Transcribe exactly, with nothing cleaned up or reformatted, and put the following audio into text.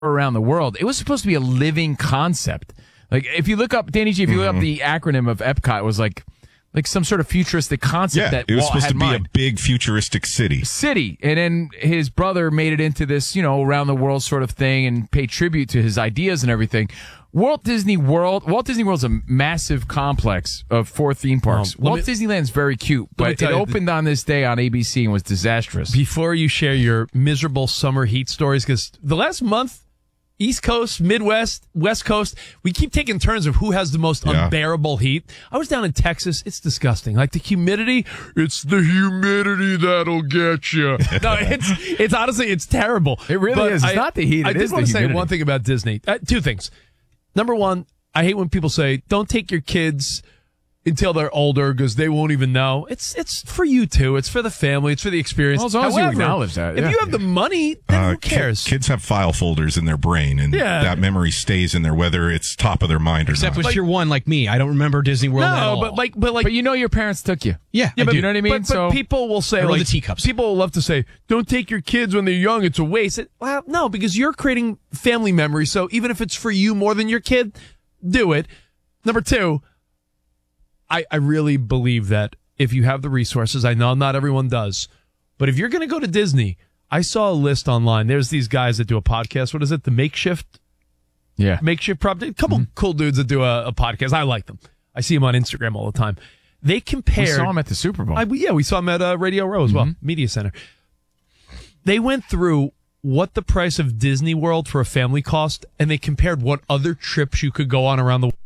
around the world. It was supposed to be a living concept. Like, if you look up, Danny G, if you Mm-hmm. look up the acronym of Epcot, it was like like some sort of futuristic concept Yeah, that it was Walt supposed had to be mind. a big futuristic city. City. And then his brother made it into this, you know, around the world sort of thing and paid tribute to his ideas and everything. Walt Disney World, Walt Disney World's a massive complex of four theme parks. Well, Walt me, Disneyland's very cute, let me but tell it you, opened on this day on A B C and was disastrous. Before you share your miserable summer heat stories, because the last month, East Coast, Midwest, West Coast, we keep taking turns of who has the most Yeah. unbearable heat. I was down in Texas. It's disgusting. Like the humidity, it's the humidity that'll get you. No, it's it's honestly, it's terrible. It really But is. It's I, not the heat. I It did is want the to say humidity. one thing about Disney. Uh, two things. Number one, I hate when people say, don't take your kids until they're older because they won't even know. It's it's for you too. It's for the family. It's for the experience. Well, as long as you However, acknowledge that, If yeah. you have the money, then Uh, who cares? ki- Kids have file folders in their brain, and Yeah. that memory stays in there, whether it's top of their mind or Except not. if you're one like me. I don't remember Disney World at no, all. but like, but like, But you know your parents took you. yeah, yeah, I but do. you know what I mean? But, but So- people will say, I roll like, the teacups. people will love to say, don't take your kids when they're young. It's a waste. It, well, no, because you're creating family memories. So even if it's for you more than your kid, do it. Number two, I, I really believe that if you have the resources, I know not everyone does, but if you're going to go to Disney, I saw a list online. There's these guys that do a podcast. What is it? The Makeshift Yeah. makeshift prop. A couple cool dudes that do a, a podcast. I like them. I see them on Instagram all the time. They compare. We saw him at the Super Bowl. I, yeah, we saw them at uh, Radio Row as well, Media Center. They went through what the price of Disney World for a family cost, and they compared what other trips you could go on around the world.